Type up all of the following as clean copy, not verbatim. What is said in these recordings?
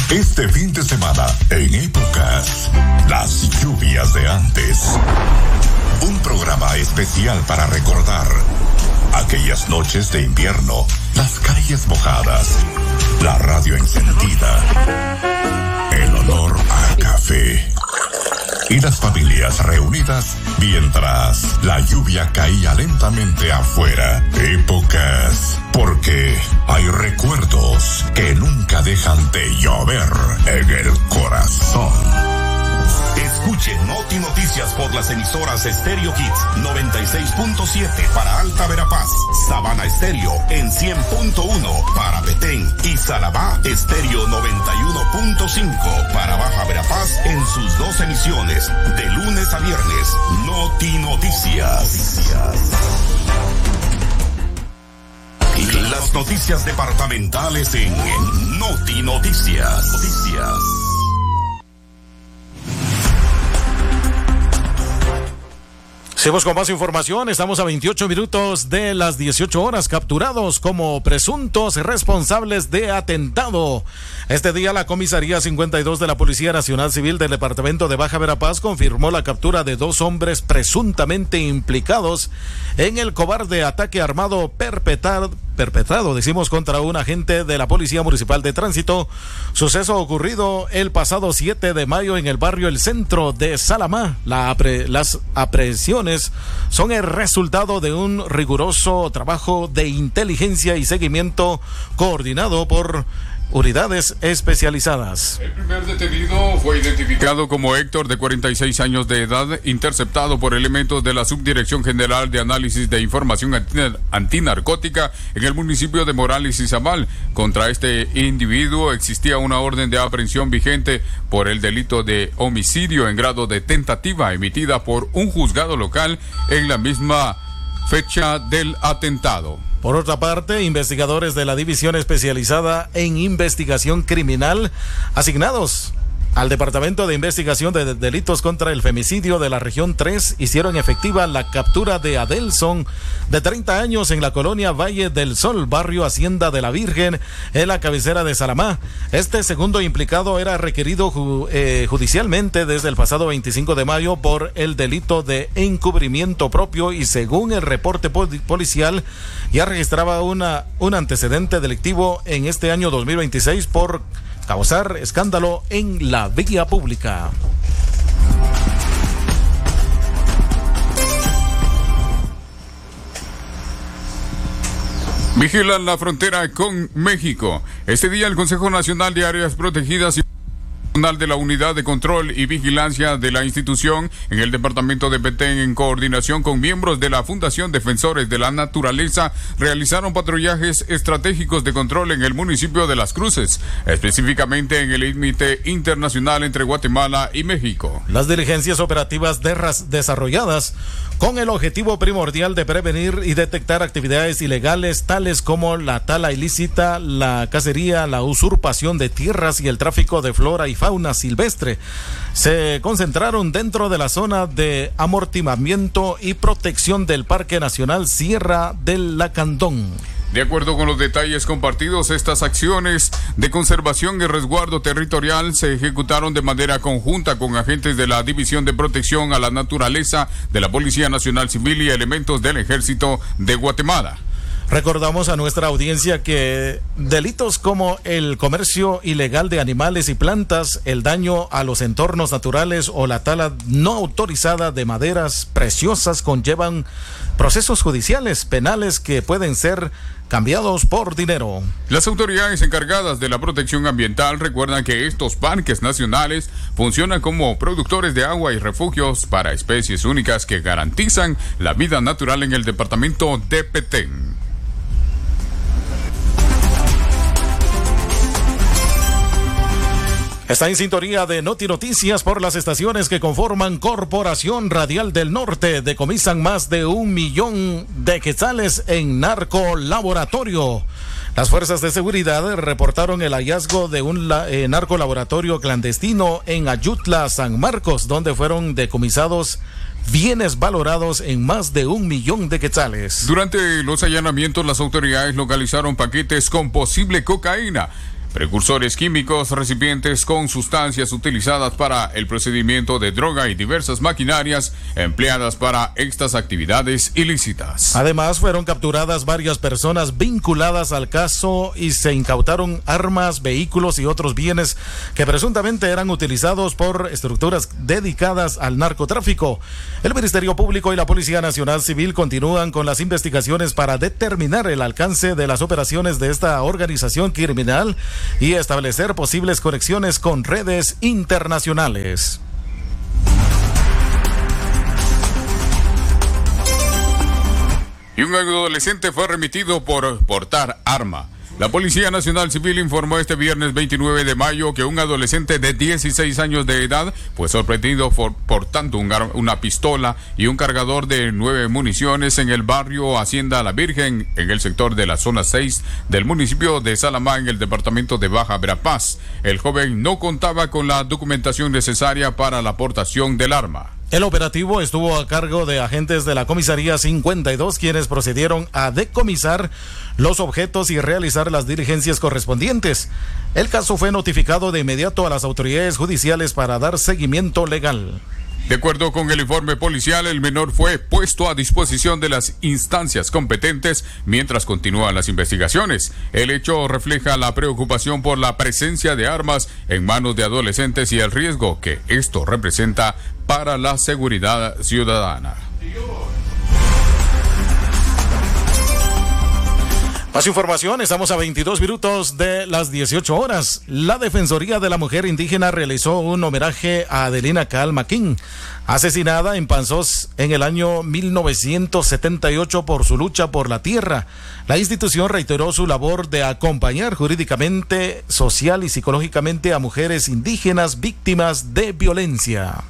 Este fin de semana, en Épocas, las lluvias de antes. Un programa especial para recordar aquellas noches de invierno, las calles mojadas, la radio encendida, el olor a café y las familias reunidas mientras la lluvia caía lentamente afuera. Épocas, porque hay recuerdos que nunca dejan de llover en el corazón. Escuche Noti Noticias por las emisoras Stereo Hits 96.7 para Alta Verapaz, Sabana Estéreo en 100.1 para Petén y Salabá Estéreo 91.5 para Baja Verapaz en sus dos emisiones de lunes a viernes. Noti Noticias. Las noticias departamentales en Noti Noticias. Seguimos con más información. Estamos a 28 minutos de las 18 horas, capturados como presuntos responsables de atentado. Este día la Comisaría 52 de la Policía Nacional Civil del Departamento de Baja Verapaz confirmó la captura de 2 hombres presuntamente implicados en el cobarde ataque armado perpetrado contra un agente de la Policía Municipal de Tránsito. Suceso ocurrido el pasado 7 de mayo en el barrio El Centro de Salamá. Las aprehensiones son el resultado de un riguroso trabajo de inteligencia y seguimiento coordinado por unidades especializadas. El primer detenido fue identificado como Héctor, de 46 años de edad, interceptado por elementos de la Subdirección General de Análisis de Información Antinarcótica en el municipio de Morales y Zamal. Contra este individuo existía una orden de aprehensión vigente por el delito de homicidio en grado de tentativa emitida por un juzgado local en la misma fecha del atentado. Por otra parte, investigadores de la División Especializada en Investigación Criminal, asignados al Departamento de Investigación de Delitos contra el Femicidio de la Región 3, hicieron efectiva la captura de Adelson, de 30 años, en la colonia Valle del Sol, barrio Hacienda de la Virgen, en la cabecera de Salamá. Este segundo implicado era requerido judicialmente desde el pasado 25 de mayo por el delito de encubrimiento propio y, según el reporte policial, ya registraba un antecedente delictivo en este año 2026 por causar escándalo en la vía pública. Vigilan la frontera con México. Este día el Consejo Nacional de Áreas Protegidas y de la Unidad de Control y Vigilancia de la institución en el departamento de Petén, en coordinación con miembros de la Fundación Defensores de la Naturaleza, realizaron patrullajes estratégicos de control en el municipio de Las Cruces, específicamente en el límite internacional entre Guatemala y México. Las diligencias operativas desarrolladas con el objetivo primordial de prevenir y detectar actividades ilegales tales como la tala ilícita, la cacería, la usurpación de tierras y el tráfico de flora y fauna silvestre, se concentraron dentro de la zona de amortiguamiento y protección del Parque Nacional Sierra del Lacandón. De acuerdo con los detalles compartidos, estas acciones de conservación y resguardo territorial se ejecutaron de manera conjunta con agentes de la División de Protección a la Naturaleza de la Policía Nacional Civil y elementos del Ejército de Guatemala. Recordamos a nuestra audiencia que delitos como el comercio ilegal de animales y plantas, el daño a los entornos naturales o la tala no autorizada de maderas preciosas conllevan procesos judiciales penales que pueden ser cambiados por dinero. Las autoridades encargadas de la protección ambiental recuerdan que estos parques nacionales funcionan como productores de agua y refugios para especies únicas que garantizan la vida natural en el departamento de Petén. Está en sintonía de Noti Noticias por las estaciones que conforman Corporación Radial del Norte. Decomisan más de 1 millón de quetzales en narcolaboratorio. Las fuerzas de seguridad reportaron el hallazgo de un narcolaboratorio clandestino en Ayutla, San Marcos, donde fueron decomisados bienes valorados en más de 1 millón de quetzales. Durante los allanamientos, las autoridades localizaron paquetes con posible cocaína. precursores químicos, recipientes con sustancias utilizadas para el procedimiento de droga y diversas maquinarias empleadas para estas actividades ilícitas. Además, fueron capturadas varias personas vinculadas al caso y se incautaron armas, vehículos y otros bienes que presuntamente eran utilizados por estructuras dedicadas al narcotráfico. El Ministerio Público y la Policía Nacional Civil continúan con las investigaciones para determinar el alcance de las operaciones de esta organización criminal y establecer posibles conexiones con redes internacionales. Y un adolescente fue remitido por portar arma. La Policía Nacional Civil informó este viernes 29 de mayo que un adolescente de 16 años de edad fue sorprendido portando una pistola y un cargador de 9 municiones en el barrio Hacienda La Virgen, en el sector de la zona 6 del municipio de Salamá, en el departamento de Baja Verapaz. El joven no contaba con la documentación necesaria para la aportación del arma. El operativo estuvo a cargo de agentes de la Comisaría 52, quienes procedieron a decomisar los objetos y realizar las diligencias correspondientes. El caso fue notificado de inmediato a las autoridades judiciales para dar seguimiento legal. De acuerdo con el informe policial, el menor fue puesto a disposición de las instancias competentes mientras continúan las investigaciones. El hecho refleja la preocupación por la presencia de armas en manos de adolescentes y el riesgo que esto representa para la seguridad ciudadana. Más información, estamos a 22 minutos de las 18 horas. La Defensoría de la Mujer Indígena realizó un homenaje a Adelina Caal Maquín, asesinada en Panzós en el año 1978 por su lucha por la tierra. La institución reiteró su labor de acompañar jurídicamente, social y psicológicamente a mujeres indígenas víctimas de violencia.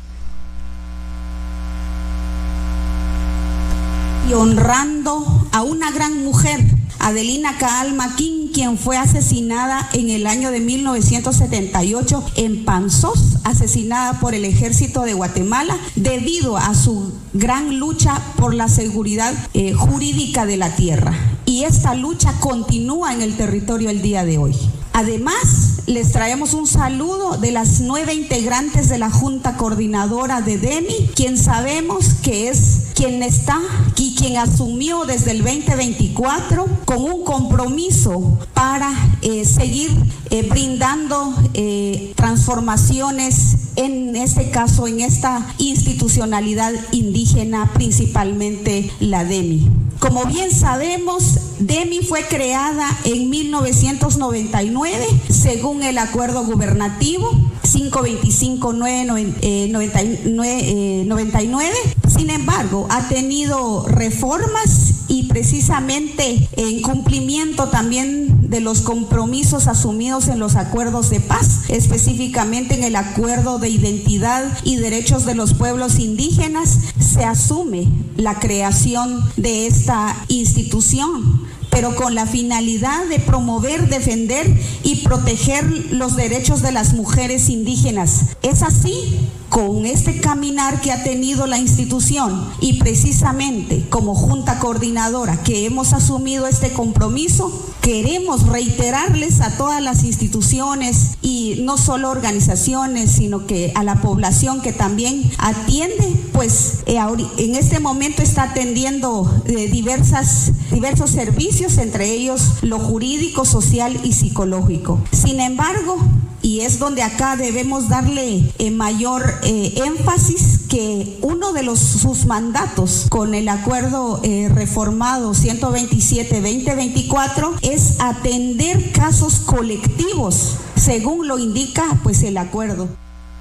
Y honrando a una gran mujer, Adelina Caal Maquín, quien fue asesinada en el año de 1978 en Panzós, asesinada por el ejército de Guatemala debido a su gran lucha por la seguridad jurídica de la tierra. Y esta lucha continúa en el territorio el día de hoy. Además, les traemos un saludo de las 9 integrantes de la Junta Coordinadora de DEMI, quien sabemos que es quien está y quien asumió desde el 2024 con un compromiso para seguir brindando transformaciones, en este caso, en esta institucionalidad indígena, principalmente la DEMI. Como bien sabemos, DEMI fue creada en 1999 según el acuerdo gubernativo 525-999. Sin embargo, ha tenido reformas y precisamente en cumplimiento también de los compromisos asumidos en los acuerdos de paz, específicamente en el acuerdo de identidad y derechos de los pueblos indígenas, se asume la creación de esta institución, pero con la finalidad de promover, defender y proteger los derechos de las mujeres indígenas. Es así, con este caminar que ha tenido la institución y precisamente como Junta Coordinadora que hemos asumido este compromiso, queremos reiterarles a todas las instituciones y no solo organizaciones, sino que a la población que también atiende, pues en este momento está atendiendo diversos servicios, entre ellos lo jurídico, social y psicológico. Sin embargo, y es donde acá debemos darle mayor énfasis, que uno de sus mandatos con el acuerdo reformado 127-2024 es atender casos colectivos, según lo indica pues el acuerdo.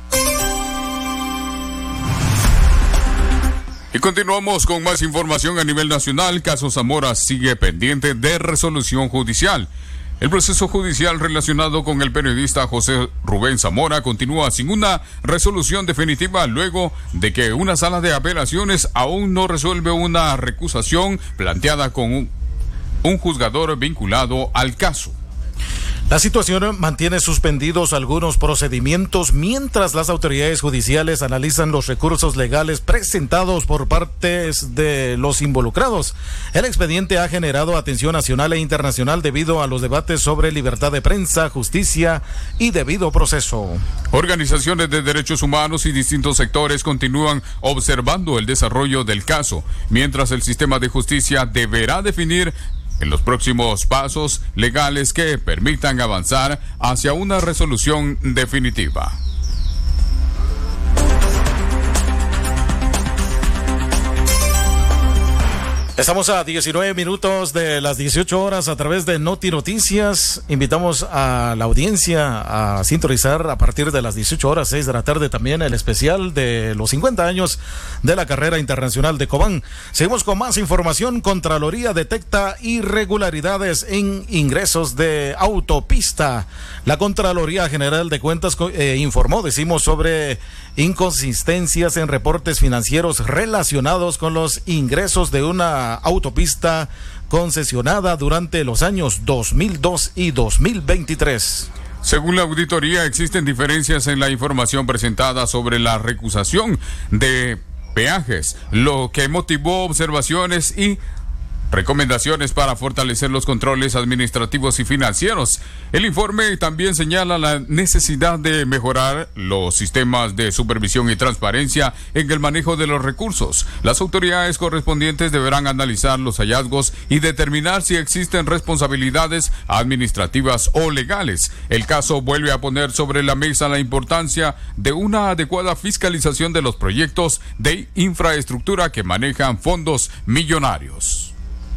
Y continuamos con más información a nivel nacional. Caso Zamora sigue pendiente de resolución judicial. El proceso judicial relacionado con el periodista José Rubén Zamora continúa sin una resolución definitiva luego de que una sala de apelaciones aún no resuelve una recusación planteada con un juzgador vinculado al caso. La situación mantiene suspendidos algunos procedimientos mientras las autoridades judiciales analizan los recursos legales presentados por partes de los involucrados. El expediente ha generado atención nacional e internacional debido a los debates sobre libertad de prensa, justicia y debido proceso. Organizaciones de derechos humanos y distintos sectores continúan observando el desarrollo del caso, mientras el sistema de justicia deberá definir en los próximos pasos legales que permitan avanzar hacia una resolución definitiva. Estamos a 19 minutos de las 18 horas a través de Noti Noticias. Invitamos a la audiencia a sintonizar a partir de las 18 horas, 6 de la tarde también el especial de los 50 años de la carrera internacional de Cobán. Seguimos con más información. Contraloría detecta irregularidades en ingresos de autopista. La Contraloría General de Cuentas informó sobre inconsistencias en reportes financieros relacionados con los ingresos de una autopista concesionada durante los años 2002 y 2023. Según la auditoría, existen diferencias en la información presentada sobre la recusación de peajes, lo que motivó observaciones y recomendaciones para fortalecer los controles administrativos y financieros. El informe también señala la necesidad de mejorar los sistemas de supervisión y transparencia en el manejo de los recursos. Las autoridades correspondientes deberán analizar los hallazgos y determinar si existen responsabilidades administrativas o legales. El caso vuelve a poner sobre la mesa la importancia de una adecuada fiscalización de los proyectos de infraestructura que manejan fondos millonarios.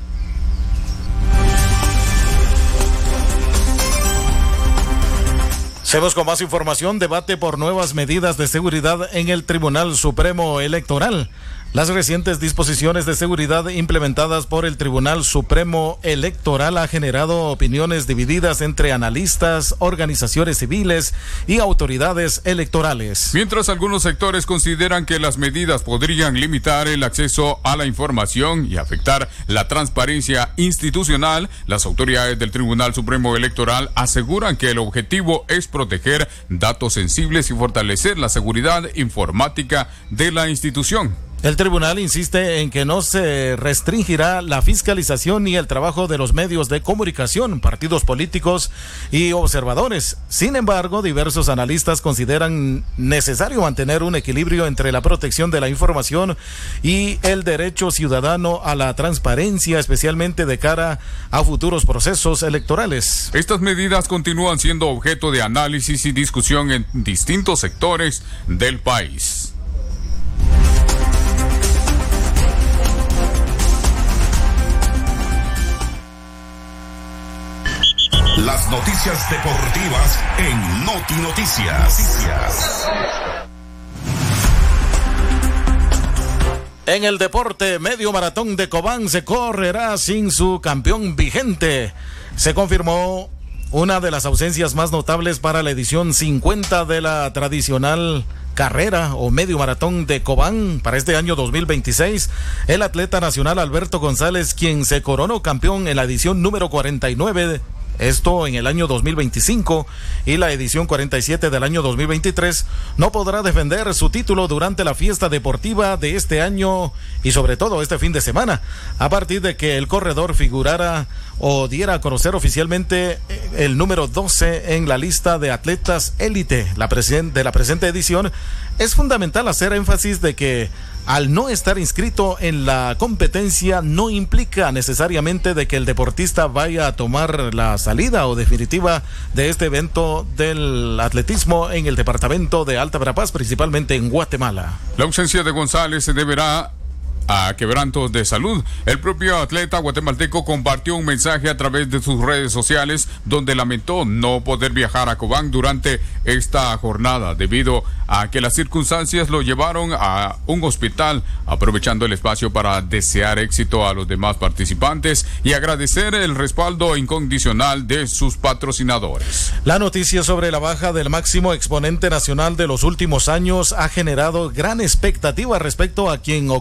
Seguimos con más información. Debate por nuevas medidas de seguridad en el Tribunal Supremo Electoral. Las recientes disposiciones de seguridad implementadas por el Tribunal Supremo Electoral ha generado opiniones divididas entre analistas, organizaciones civiles y autoridades electorales. Mientras algunos sectores consideran que las medidas podrían limitar el acceso a la información y afectar la transparencia institucional, las autoridades del Tribunal Supremo Electoral aseguran que el objetivo es proteger datos sensibles y fortalecer la seguridad informática de la institución. El tribunal insiste en que no se restringirá la fiscalización ni el trabajo de los medios de comunicación, partidos políticos y observadores. Sin embargo, diversos analistas consideran necesario mantener un equilibrio entre la protección de la información y el derecho ciudadano a la transparencia, especialmente de cara a futuros procesos electorales. Estas medidas continúan siendo objeto de análisis y discusión en distintos sectores del país. Las noticias deportivas en Noti Noticias. En el deporte, medio maratón de Cobán se correrá sin su campeón vigente. Se confirmó una de las ausencias más notables para la edición 50 de la tradicional carrera o medio maratón de Cobán para este año 2026. El atleta nacional Alberto González, quien se coronó campeón en la edición número 49, esto en el año 2025, y la edición 47 del año 2023, no podrá defender su título durante la fiesta deportiva de este año y sobre todo este fin de semana, a partir de que el corredor figurara o diera a conocer oficialmente el número 12 en la lista de atletas élite de la presente edición. Es fundamental hacer énfasis de que al no estar inscrito en la competencia no implica necesariamente de que el deportista vaya a tomar la salida o definitiva de este evento del atletismo en el departamento de Alta Verapaz, principalmente en Guatemala. La ausencia de González se deberá a quebrantos de salud. El propio atleta guatemalteco compartió un mensaje a través de sus redes sociales donde lamentó no poder viajar a Cobán durante esta jornada debido a que las circunstancias lo llevaron a un hospital, aprovechando el espacio para desear éxito a los demás participantes y agradecer el respaldo incondicional de sus patrocinadores. La noticia sobre la baja del máximo exponente nacional de los últimos años ha generado gran expectativa respecto a quien ocupará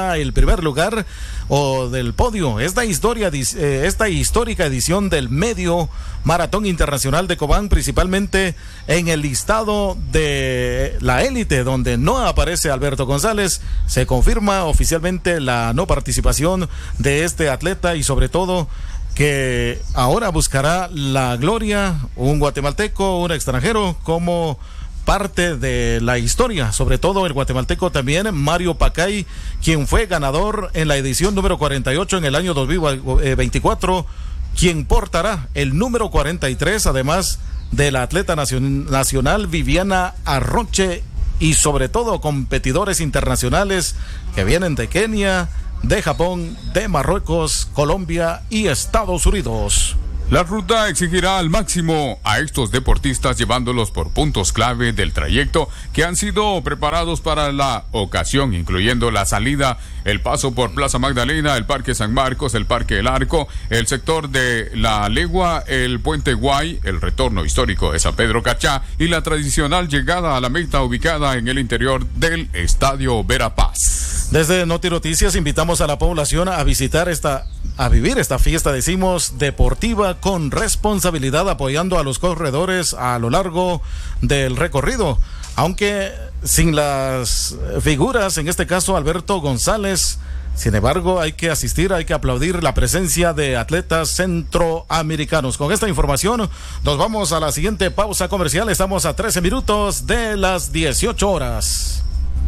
ocupa el primer lugar o del podio. Esta histórica edición del medio Maratón Internacional de Cobán, principalmente en el listado de la élite, donde no aparece Alberto González, se confirma oficialmente la no participación de este atleta y sobre todo que ahora buscará la gloria, un guatemalteco, un extranjero, como parte de la historia, sobre todo el guatemalteco también, Mario Pacay, quien fue ganador en la edición número 48 en el año 2024, quien portará el número 43, además de la atleta nacional Viviana Arroche, y sobre todo competidores internacionales que vienen de Kenia, de Japón, de Marruecos, Colombia y Estados Unidos. La ruta exigirá al máximo a estos deportistas, llevándolos por puntos clave del trayecto que han sido preparados para la ocasión, incluyendo la salida, el paso por Plaza Magdalena, el Parque San Marcos, el Parque El Arco, el sector de La Legua, el Puente Guay, el retorno histórico de San Pedro Cachá y la tradicional llegada a la meta ubicada en el interior del Estadio Verapaz. Desde Noti Noticias invitamos a la población a vivir esta fiesta, decimos, deportiva con responsabilidad, apoyando a los corredores a lo largo del recorrido, aunque sin las figuras, en este caso Alberto González. Sin embargo, hay que asistir, hay que aplaudir la presencia de atletas centroamericanos. Con esta información nos vamos a la siguiente pausa comercial. Estamos a 13 minutos de las 18 horas.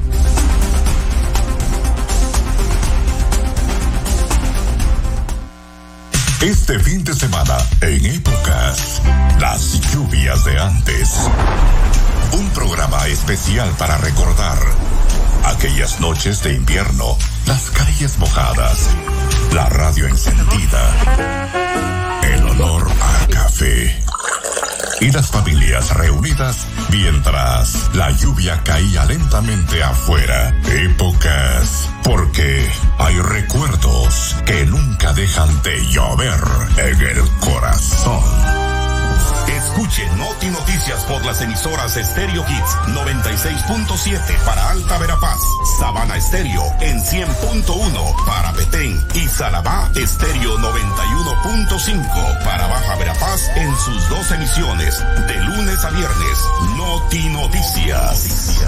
Este fin de semana, en Épocas, las lluvias de antes. Un programa especial para recordar aquellas noches de invierno, las calles mojadas, la radio encendida, el olor a café y las familias reunidas mientras la lluvia caía lentamente afuera. Épocas, porque hay recuerdos que nunca dejan de llover en el corazón. Escuche Noti Noticias por las emisoras Estéreo Hits 96.7 para Alta Verapaz, Sabana Estéreo en 100.1 para Petén y Salabá Estéreo 91.5 para Baja Verapaz en sus dos emisiones de lunes a viernes. Noti Noticias.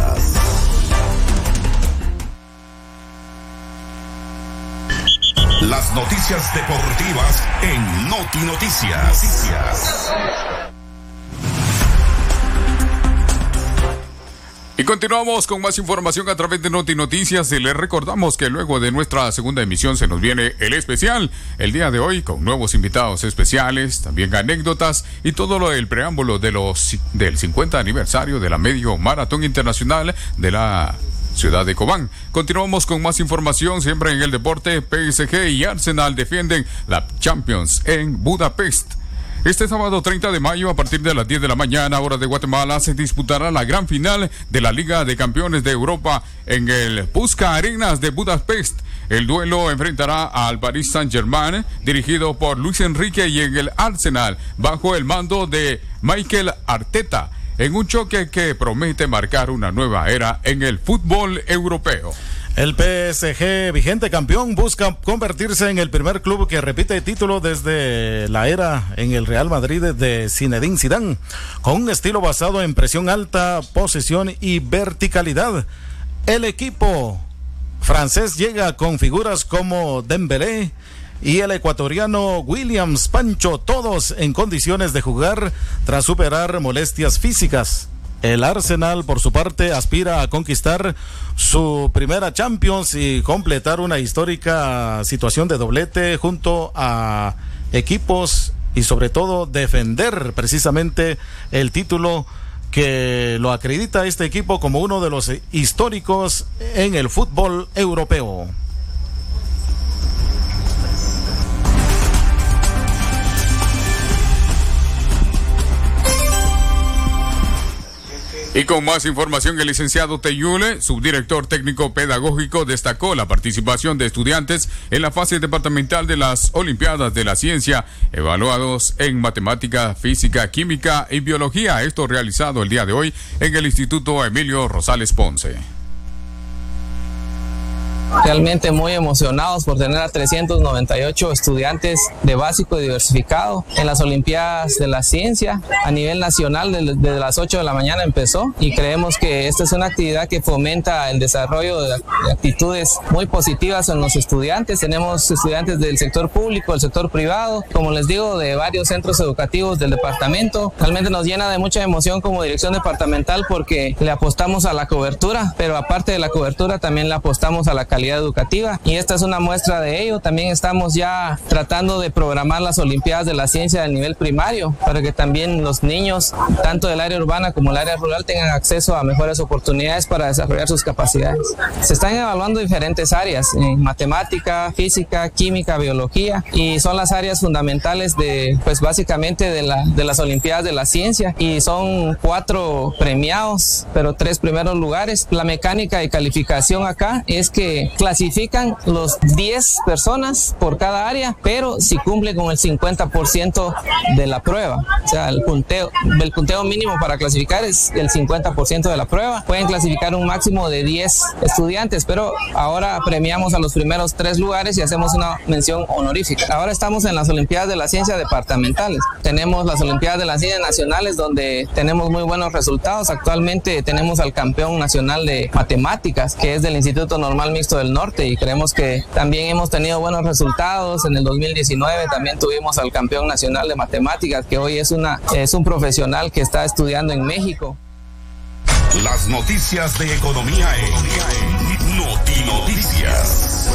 Las noticias deportivas en Noti Noticias. Y continuamos con más información a través de Noti Noticias y les recordamos que luego de nuestra segunda emisión se nos viene el especial el día de hoy con nuevos invitados especiales, también anécdotas y todo lo del preámbulo del 50 aniversario de la Medio Maratón Internacional de la ciudad de Cobán. Continuamos con más información siempre en el deporte. PSG y Arsenal defienden la Champions en Budapest. Este sábado 30 de mayo, a partir de las 10 de la mañana, hora de Guatemala, se disputará la gran final de la Liga de Campeones de Europa en el Puska Arenas de Budapest. El duelo enfrentará al Paris Saint-Germain, dirigido por Luis Enrique, y en el Arsenal, bajo el mando de Mikel Arteta, en un choque que promete marcar una nueva era en el fútbol europeo. El PSG, vigente campeón, busca convertirse en el primer club que repite título desde la era en el Real Madrid de Zinedine Zidane, con un estilo basado en presión alta, posesión y verticalidad. El equipo francés llega con figuras como Dembélé y el ecuatoriano Williams Pancho, todos en condiciones de jugar tras superar molestias físicas. El Arsenal, por su parte, aspira a conquistar su primera Champions y completar una histórica situación de doblete junto a equipos y sobre todo defender precisamente el título que lo acredita este equipo como uno de los históricos en el fútbol europeo. Y con más información, el licenciado Teyule, subdirector técnico pedagógico, destacó la participación de estudiantes en la fase departamental de las Olimpiadas de la Ciencia, evaluados en matemática, física, química y biología. Esto realizado el día de hoy en el Instituto Emilio Rosales Ponce. realmente muy emocionados por tener a 398 estudiantes de básico y diversificado en las Olimpiadas de la Ciencia a nivel nacional. Desde las 8 de la mañana empezó y creemos que esta es una actividad que fomenta el desarrollo de actitudes muy positivas en los estudiantes. Tenemos estudiantes del sector público, del sector privado, como les digo, de varios centros educativos del departamento. Realmente nos llena de mucha emoción como dirección departamental porque le apostamos a la cobertura, pero aparte de la cobertura también le apostamos a la calidad educativa y esta es una muestra de ello. También estamos ya tratando de programar las Olimpiadas de la Ciencia del nivel primario para que también los niños, tanto del área urbana como del área rural, tengan acceso a mejores oportunidades para desarrollar sus capacidades. Se están evaluando diferentes áreas, en matemática, física, química, biología, y son las áreas fundamentales pues básicamente de las Olimpiadas de la Ciencia, y son 4 premiados, pero 3 primeros lugares. La mecánica de calificación acá es que clasifican los 10 personas por cada área, pero si cumple con el 50% de la prueba. O sea, el punteo mínimo para clasificar es el 50% de la prueba. Pueden clasificar un máximo de 10 estudiantes, pero ahora premiamos a los primeros 3 lugares y hacemos una mención honorífica. Ahora estamos en las Olimpiadas de la Ciencia departamentales. Tenemos las Olimpiadas de la Ciencia nacionales donde tenemos muy buenos resultados. Actualmente tenemos al campeón nacional de matemáticas, que es del Instituto Normal Mixto del Norte, y creemos que también hemos tenido buenos resultados. En el 2019 también tuvimos al campeón nacional de matemáticas, que hoy es un profesional que está estudiando en México. Las noticias de economía en Notinoticias.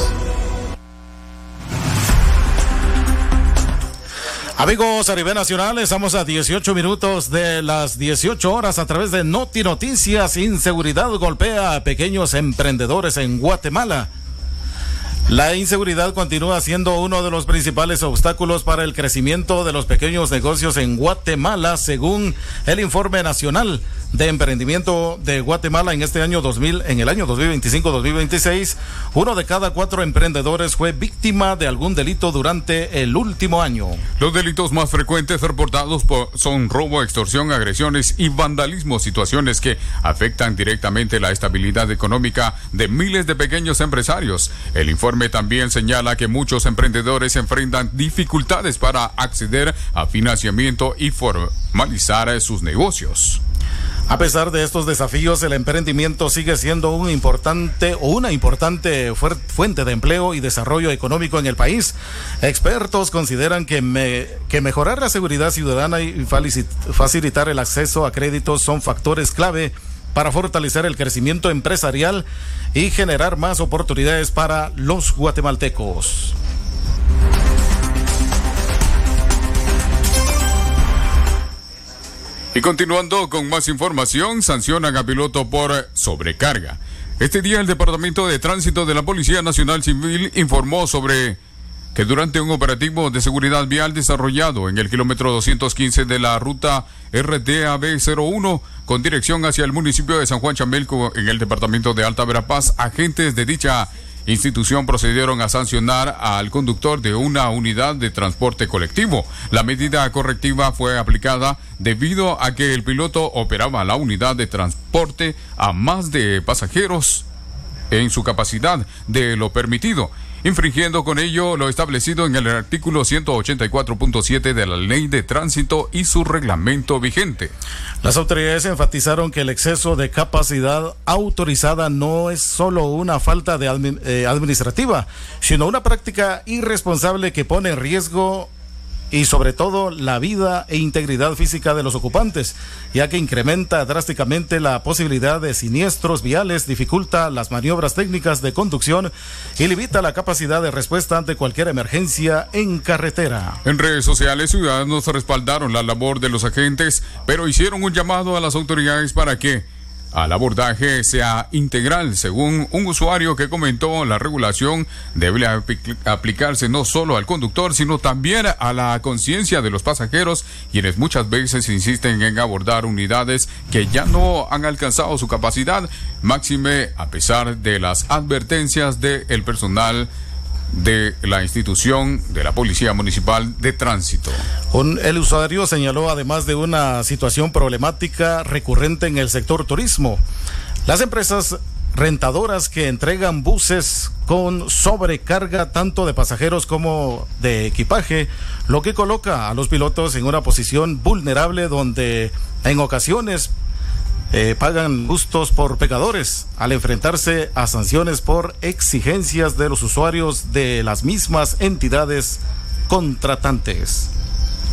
Amigos a nivel nacional, estamos a 18 minutos de las 18 horas a través de Notinoticias. Inseguridad golpea a pequeños emprendedores en Guatemala. La inseguridad continúa siendo uno de los principales obstáculos para el crecimiento de los pequeños negocios en Guatemala, según el Informe Nacional de Emprendimiento de Guatemala. En el año 2025-2026, 1 de cada 4 emprendedores fue víctima de algún delito durante el último año. Los delitos más frecuentes reportados son robo, extorsión, agresiones y vandalismo, situaciones que afectan directamente la estabilidad económica de miles de pequeños empresarios. El informe también señala que muchos emprendedores enfrentan dificultades para acceder a financiamiento y formalizar sus negocios. A pesar de estos desafíos, el emprendimiento sigue siendo una importante fuente de empleo y desarrollo económico en el país. Expertos consideran que mejorar la seguridad ciudadana y facilitar el acceso a créditos son factores clave para fortalecer el crecimiento empresarial y generar más oportunidades para los guatemaltecos. Y continuando con más información, sancionan a piloto por sobrecarga. Este día el Departamento de Tránsito de la Policía Nacional Civil informó sobre que durante un operativo de seguridad vial desarrollado en el kilómetro 215 de la ruta RTAB01 con dirección hacia el municipio de San Juan Chamelco en el departamento de Alta Verapaz, agentes de dicha institución procedieron a sancionar al conductor de una unidad de transporte colectivo. La medida correctiva fue aplicada debido a que el piloto operaba la unidad de transporte a más de pasajeros en su capacidad de lo permitido, infringiendo con ello lo establecido en el artículo 184.7 de la Ley de Tránsito y su reglamento vigente. Las autoridades enfatizaron que el exceso de capacidad autorizada no es solo una falta de administrativa, sino una práctica irresponsable que pone en riesgo y sobre todo la vida e integridad física de los ocupantes, ya que incrementa drásticamente la posibilidad de siniestros viales, dificulta las maniobras técnicas de conducción y limita la capacidad de respuesta ante cualquier emergencia en carretera. En redes sociales, ciudadanos respaldaron la labor de los agentes, pero hicieron un llamado a las autoridades para que el abordaje sea integral. Según un usuario que comentó, la regulación debe aplicarse no solo al conductor, sino también a la conciencia de los pasajeros, quienes muchas veces insisten en abordar unidades que ya no han alcanzado su capacidad, máxime a pesar de las advertencias del personal de la institución de la Policía Municipal de Tránsito. El usuario señaló además de una situación problemática recurrente en el sector turismo. Las empresas rentadoras que entregan buses con sobrecarga tanto de pasajeros como de equipaje, lo que coloca a los pilotos en una posición vulnerable donde en ocasiones pagan gustos por pecadores al enfrentarse a sanciones por exigencias de los usuarios de las mismas entidades contratantes.